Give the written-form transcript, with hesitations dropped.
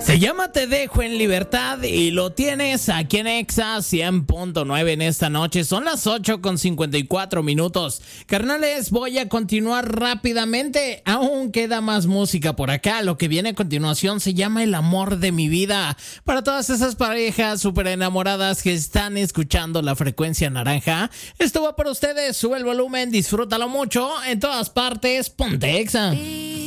Se llama Te Dejo en Libertad y lo tienes aquí en Exa 100.9 en esta noche. Son las 8:54. Carnales, voy a continuar rápidamente. Aún queda más música por acá. Lo que viene a continuación se llama El Amor de Mi Vida. Para todas esas parejas súper enamoradas que están escuchando la frecuencia naranja, esto va para ustedes. Sube el volumen, disfrútalo mucho. En todas partes, ponte Exa.